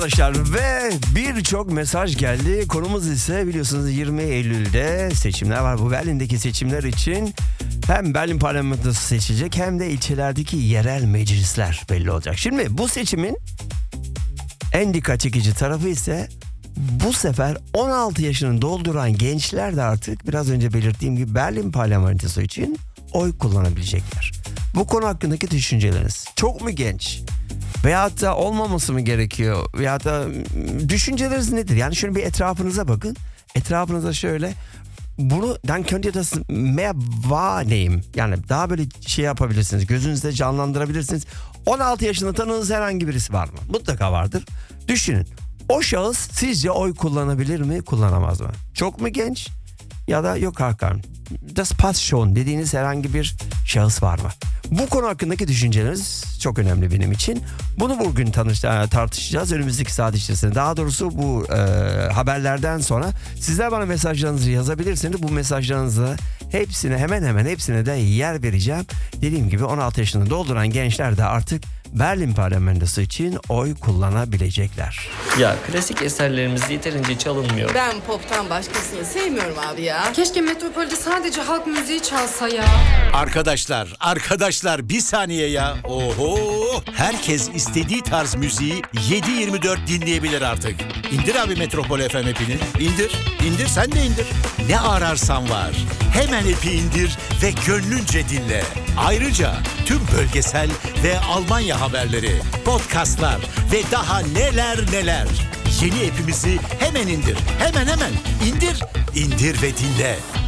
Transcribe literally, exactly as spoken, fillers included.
Arkadaşlar ve birçok mesaj geldi. Konumuz ise biliyorsunuz yirmi Eylül'de seçimler var. Bu Berlin'deki seçimler için hem Berlin parlamentosu seçilecek hem de ilçelerdeki yerel meclisler belli olacak. Şimdi bu seçimin en dikkat çekici tarafı ise bu sefer on altı yaşını dolduran gençler de artık biraz önce belirttiğim gibi Berlin parlamentosu için oy kullanabilecekler. Bu konu hakkındaki düşünceleriniz çok mu genç? Veyahut da olmaması mı gerekiyor? Veyahut da düşünceleriniz nedir? Yani şöyle bir etrafınıza bakın. Etrafınıza şöyle bunu dann könnt ihr das mehr wahrnehmen. Yani daha böyle şey yapabilirsiniz. Gözünüzde canlandırabilirsiniz. on altı yaşında tanıdığınız herhangi birisi var mı? Mutlaka vardır. Düşünün. O şahıs sizce oy kullanabilir mi, kullanamaz mı? Çok mu genç? Ya da yok Hakan, das passt schon dediğiniz herhangi bir şahıs var mı? Bu konu hakkındaki düşünceleriniz çok önemli benim için. Bunu bugün tanış, tartışacağız önümüzdeki saat içerisinde. Daha doğrusu bu e, haberlerden sonra sizler bana mesajlarınızı yazabilirsiniz. Bu mesajlarınızı hepsine hemen hemen hepsine de yer vereceğim. Dediğim gibi on altı yaşını dolduran gençler de artık Berlin parlamentosu için oy kullanabilecekler. Ya klasik eserlerimiz yeterince çalınmıyor. Ben pop'tan başkasını sevmiyorum abi ya. Keşke Metropol'de sadece halk müziği çalsa ya. Arkadaşlar, arkadaşlar bir saniye ya. Oho! Herkes istediği tarz müziği yedi yirmi dört dinleyebilir artık. İndir abi Metropol F M app'ini. İndir, indir sen de indir. Ne ararsan var. Hemen app'i indir ve gönlünce dinle. Ayrıca tüm bölgesel ve Almanya haberleri, podcastlar ve daha neler neler. Yeni app'imizi hemen indir. Hemen hemen indir, indir ve dinle.